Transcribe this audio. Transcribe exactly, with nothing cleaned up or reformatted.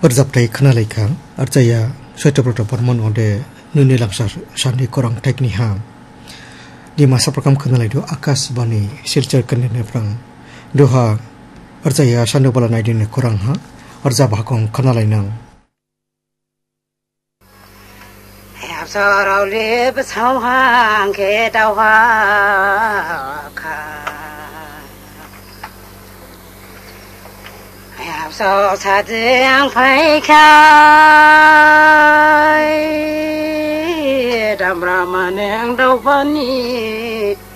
Berzaptai kenalaikang arcaya Sweetoproto Pormon ode nuni langsar sandi korang tekni ham di masa perkam kenalai do akas bani silcer kenene prang doha arcaya sando bala naidine korang ha arja bahkong kenalai nang Sorrow lives how hang get out I have so sad young pike Damraman and Dopani